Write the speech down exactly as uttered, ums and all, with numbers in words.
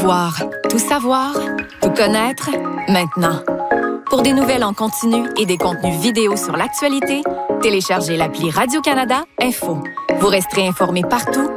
voir, tout savoir, tout connaître, maintenant. Pour des nouvelles en continu et des contenus vidéo sur l'actualité, téléchargez l'appli Radio-Canada Info. Vous resterez informé partout,